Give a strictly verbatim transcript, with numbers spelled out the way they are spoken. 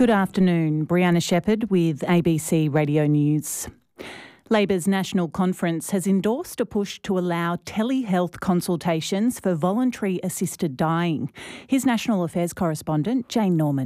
Good afternoon. Brianna Shepherd with A B C Radio News. Labor's National Conference has endorsed a push to allow telehealth consultations for voluntary assisted dying. Here's National Affairs correspondent Jane Norman.